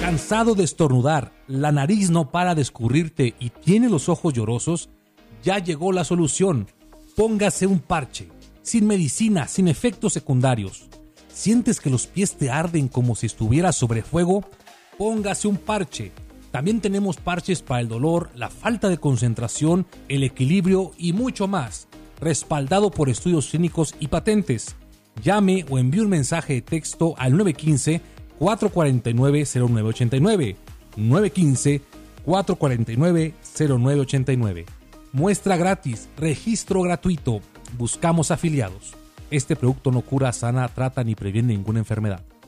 ¿Cansado de estornudar, la nariz no para de escurrirte y tiene los ojos llorosos? Ya llegó la solución. Póngase un parche, sin medicina, sin efectos secundarios. ¿Sientes que los pies te arden como si estuvieras sobre fuego? Póngase un parche. También tenemos parches para el dolor, la falta de concentración, el equilibrio y mucho más. Respaldado por estudios clínicos y patentes. Llame o envíe un mensaje de texto al 915-449-0989. 915-449-0989. Muestra gratis, registro gratuito. Buscamos afiliados. Este producto no cura, sana, trata ni previene ninguna enfermedad.